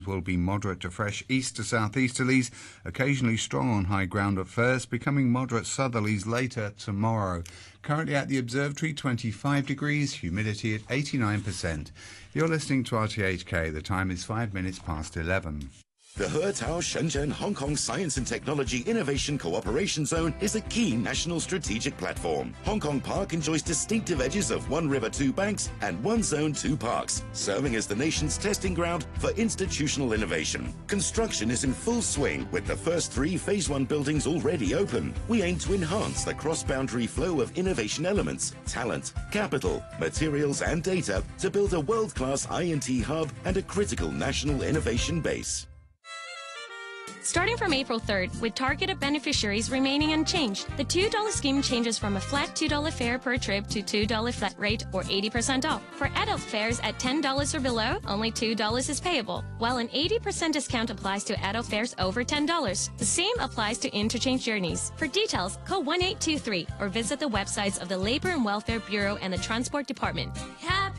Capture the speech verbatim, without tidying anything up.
will be moderate to fresh east to southeasterlies, occasionally strong on high ground at first, becoming moderate southerlies later tomorrow. Currently at the observatory, twenty-five degrees, humidity at eighty-nine percent. You're listening to R T H K. The time is five minutes past eleven. The He-Tao Shenzhen Hong Kong Science and Technology Innovation Cooperation Zone is a key national strategic platform. Hong Kong Park enjoys distinctive edges of one river, two banks, and one zone, two parks, serving as the nation's testing ground for institutional innovation. Construction is in full swing with the first three Phase one buildings already open. We aim to enhance the cross-boundary flow of innovation elements, talent, capital, materials, and data to build a world-class I and T hub and a critical national innovation base. Starting from April third, with targeted beneficiaries remaining unchanged, the two dollar scheme changes from a flat two dollar fare per trip to two dollar flat rate or eighty percent off. For adult fares at ten dollars or below, only two dollars is payable, while an eighty percent discount applies to adult fares over ten dollars. The same applies to interchange journeys. For details, call one eight two three or visit the websites of the Labor and Welfare Bureau and the Transport Department. Happy